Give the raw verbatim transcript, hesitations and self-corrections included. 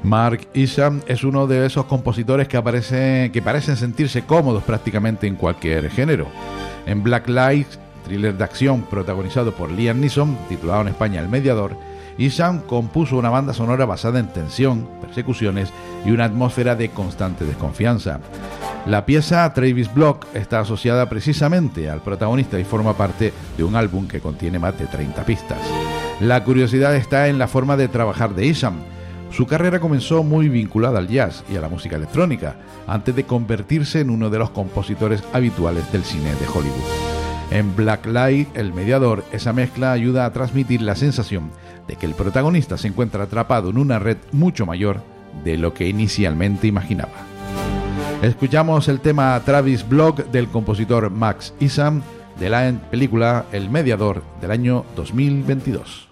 Mark Isham es uno de esos compositores que, aparece, que parecen sentirse cómodos prácticamente en cualquier género. En Black Light, thriller de acción protagonizado por Liam Neeson, titulado en España El Mediador, Isham compuso una banda sonora basada en tensión, persecuciones y una atmósfera de constante desconfianza. La pieza Travis Block está asociada precisamente al protagonista y forma parte de un álbum que contiene más de treinta pistas. La curiosidad está en la forma de trabajar de Isham. Su carrera comenzó muy vinculada al jazz y a la música electrónica, antes de convertirse en uno de los compositores habituales del cine de Hollywood. En Black Light, El Mediador, esa mezcla ayuda a transmitir la sensación de que el protagonista se encuentra atrapado en una red mucho mayor de lo que inicialmente imaginaba. Escuchamos el tema Travis Block del compositor Max Isham de la película El Mediador del año dos mil veintidós.